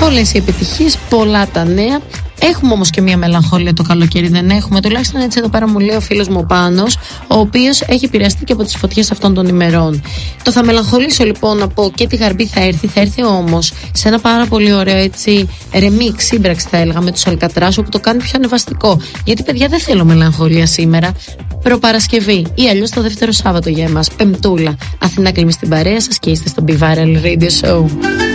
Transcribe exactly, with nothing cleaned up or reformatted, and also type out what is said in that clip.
Πολλές οι επιτυχίες, πολλά τα νέα. Έχουμε όμως και μια μελαγχολία το καλοκαίρι, δεν έχουμε? Τουλάχιστον έτσι εδώ πέρα μου λέει ο φίλος μου Πάνος, ο οποίος έχει επηρεαστεί και από τις φωτιές αυτών των ημερών. Το θα μελαγχολήσω λοιπόν να πω και τη Γαρμπή θα έρθει, θα έρθει όμως σε ένα πάρα πολύ ωραίο έτσι remix, σύμπραξη θα έλεγα, με τους Αλκατράς, όπου το κάνει πιο ανεβαστικό. Γιατί παιδιά δεν θέλω μελαγχολία σήμερα. Προπαρασκευή ή αλλιώς το δεύτερο Σάββατο για εμάς, Πεμπτούλα. Αθηνά Κλίμη στην παρέα σας και είστε στο Be Viral Radio Show.